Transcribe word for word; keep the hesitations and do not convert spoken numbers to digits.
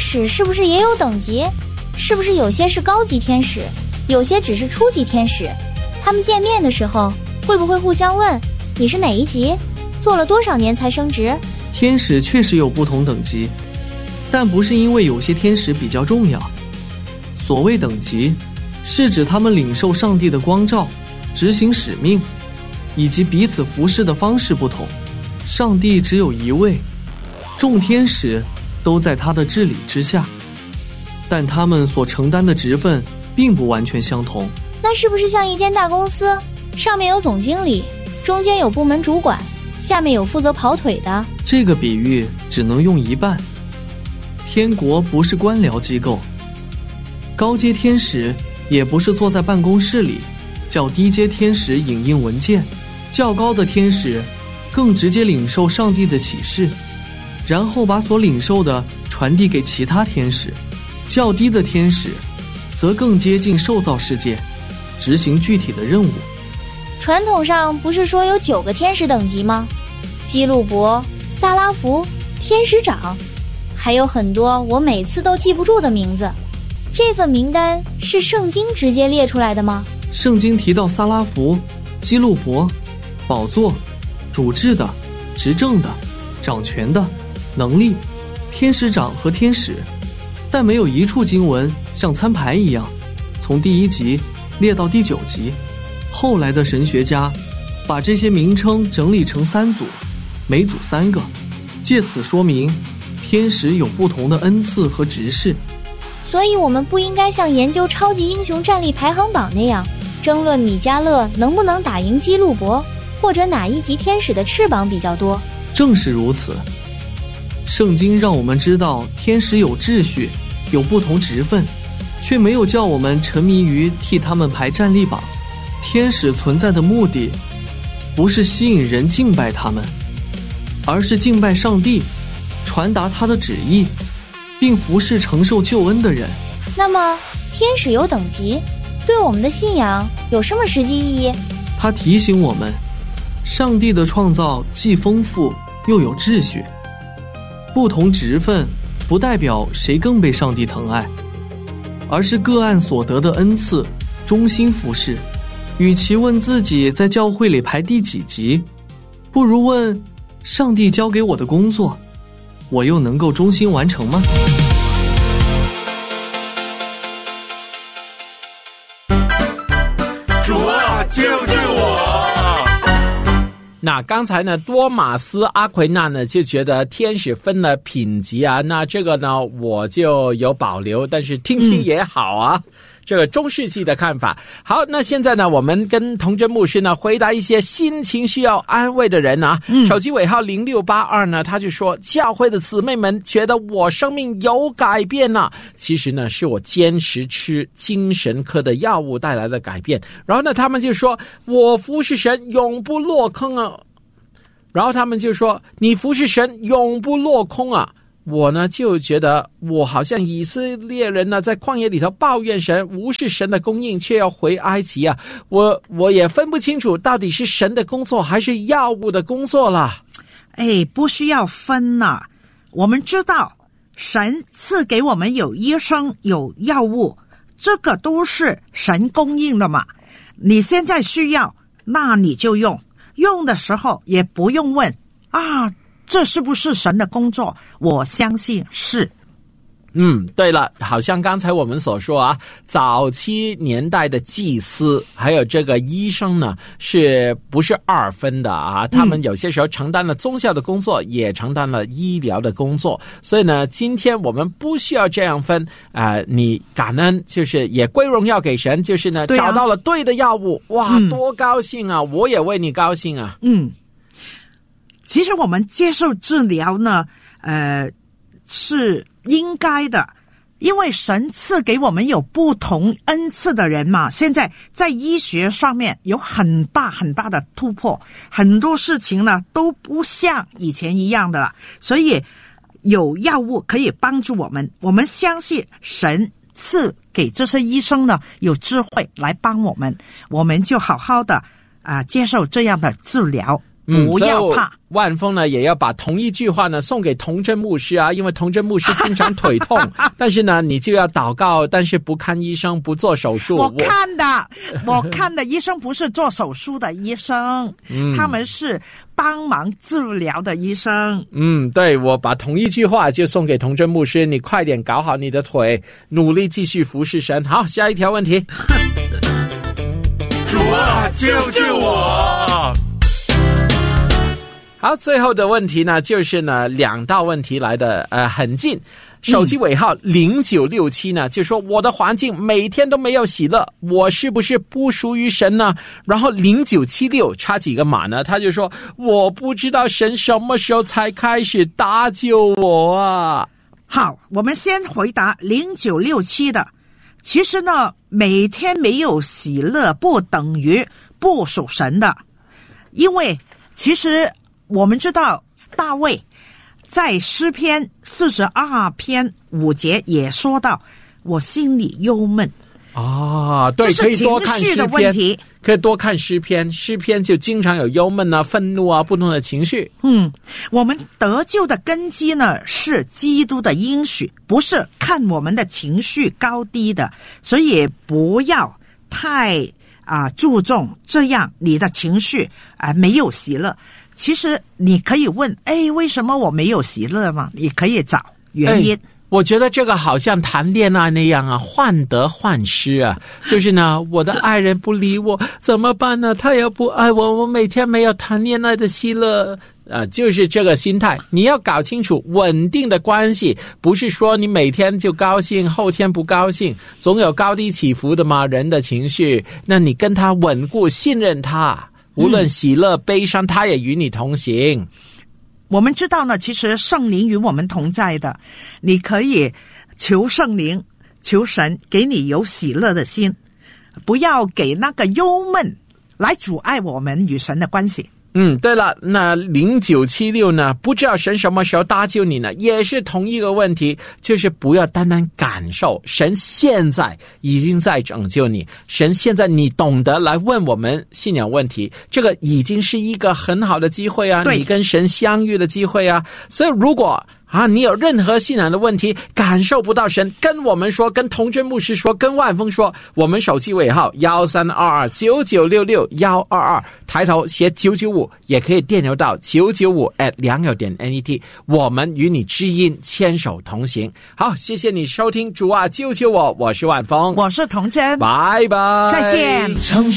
使是不是也有等级？是不是有些是高级天使，有些只是初级天使？他们见面的时候会不会互相问你是哪一级，做了多少年才升职？ 天使确实有不同等级，但不是因为有些天使比较重要。所谓等级，是指他们领受上帝的光照，执行使命，以及彼此服侍的方式不同。上帝只有一位，众天使都在他的治理之下，但他们所承担的职分并不完全相同。 那是不是像一间大公司，上面有总经理，中间有部门主管，下面有负责跑腿的？ 这个比喻只能用一半。天国不是官僚机构，高阶天使也不是坐在办公室里，较低阶天使影印文件，较高的天使更直接领受上帝的启示，然后把所领受的传递给其他天使。较低的天使则更接近受造世界，执行具体的任务。 传统上不是说有九个天使等级吗？基路伯、撒拉弗、天使长，还有很多我每次都记不住的名字。这份名单是圣经直接列出来的吗？ 圣经提到撒拉弗、基路伯、宝座、主治的、执政的、掌权的、能力、天使长和天使，但没有一处经文像参牌一样从第一级列到第九级。后来的神学家把这些名称整理成三组，每组三个，借此说明天使有不同的恩赐和职事。 所以我们不应该像研究超级英雄战力排行榜那样争论米迦勒能不能打赢基路伯，或者哪一级天使的翅膀比较多。 正是如此，圣经让我们知道天使有秩序，有不同职分，却没有叫我们沉迷于替他们排战力榜。天使存在的目的不是吸引人敬拜他们，而是敬拜上帝，传达他的旨意，并服侍承受救恩的人。 那么天使有等级，对我们的信仰有什么实际意义？ 他提醒我们，上帝的创造既丰富又有秩序。不同职分不代表谁更被上帝疼爱，而是个案所得的恩赐，忠心服侍。与其问自己在教会里排第几级，不如问上帝交给我的工作，我又能够忠心完成吗？ 主啊，救救我！ 那刚才呢，多马斯阿奎那呢就觉得天使分了品级啊，那这个呢我就有保留，但是听听也好啊。嗯，这个中世纪的看法。好，那现在呢，我们跟童真牧师呢回答一些心情需要安慰的人啊。嗯，手机尾号零六八二呢，他就说教会的姊妹们觉得我生命有改变了，其实呢是我坚持吃精神科的药物带来的改变。然后呢，他们就说我服侍神永不落空啊。然后他们就说你服侍神永不落空啊。我呢就觉得我好像以色列人呢在旷野里头抱怨神，无视神的供应，却要回埃及啊。我我也分不清楚到底是神的工作还是药物的工作了。 哎，不需要分啊，我们知道神赐给我们有医生有药物，这个都是神供应的嘛。你现在需要，那你就用，用的时候也不用问啊这是不是神的工作？我相信是。 嗯，对了，好像刚才我们所说啊，早期年代的祭司还有这个医生呢，是不是二分的啊？他们有些时候承担了宗教的工作，嗯，也承担了医疗的工作。所以呢，今天我们不需要这样分啊，呃！你感恩就是也归荣耀给神，就是呢，啊，找到了对的药物，哇，嗯，多高兴啊！我也为你高兴啊。 嗯。其实我们接受治疗呢，呃，是应该的，因为神赐给我们有不同恩赐的人嘛。现在在医学上面有很大很大的突破，很多事情呢都不像以前一样的了，所以有药物可以帮助我们。我们相信神赐给这些医生呢有智慧来帮我们，我们就好好的啊、呃、接受这样的治疗。 不要怕。 嗯、万峰呢也要把同一句话呢送给童真牧师啊，因为童真牧师经常腿痛，但是呢你就要祷告，但是不看医生，不做手术。 我看的，我看的医生不是做手术的医生，嗯、他们是帮忙治疗的医生。 嗯，对，我把同一句话就送给童真牧师，你快点搞好你的腿，努力继续服侍神。好，下一条问题。 主啊，救救我！ 好，最后的问题呢，就是呢两道问题来的呃很近。手机尾号零九六七呢，就说我的环境每天都没有喜乐，我是不是不属于神呢？然后零九七六差几个码呢？他就说我不知道神什么时候才开始搭救我啊。 好，我们先回答零九六七的。其实呢，每天没有喜乐不等于不属神的，因为其实我们知道大卫在诗篇四十二篇五节也说到，我心里忧闷。 啊，对，可以多看诗篇，可以多看诗篇，诗篇就经常有忧闷啊、愤怒啊不同的情绪。 嗯，我们得救的根基呢是基督的应许，不是看我们的情绪高低的，所以不要太啊、呃、注重这样你的情绪啊、呃、没有喜乐。其实你可以问，哎，为什么我没有喜乐吗？你可以找原因。 哎，我觉得这个好像谈恋爱那样啊，患得患失啊。就是呢，我的爱人不理我，怎么办呢？他也不爱我，我每天没有谈恋爱的喜乐。啊，就是这个心态，你要搞清楚稳定的关系，不是说你每天就高兴，后天不高兴，总有高低起伏的嘛，人的情绪。那你跟他稳固，信任他，无论喜乐悲伤，他也与你同行。 我们知道呢，其实圣灵与我们同在的，你可以求圣灵，求神给你有喜乐的心，不要给那个忧闷来阻碍我们与神的关系。 嗯，对了，那零九七六呢，不知道神什么时候搭救你呢，也是同一个问题，就是不要单单感受，神现在已经在拯救你，神现在你懂得来问我们信仰问题，这个已经是一个很好的机会啊，你跟神相遇的机会啊。所以如果啊，你有任何信仰的问题，感受不到神，跟我们说，跟童真牧师说，跟万峰说，我们手机尾号幺三二二九九六六幺二二，抬头写九九五，也可以电邮到九九五 at 良友点 net， 我们与你知音牵手同行。好，谢谢你收听主啊救救我，我是万峰， 我是童真， 拜拜， 再见。